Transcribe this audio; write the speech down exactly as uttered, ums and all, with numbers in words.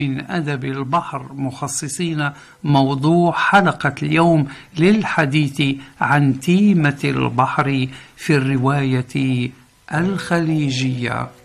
من أدب البحر مخصصين موضوع حلقة اليوم للحديث عن تيمة البحر في الرواية الخليجية.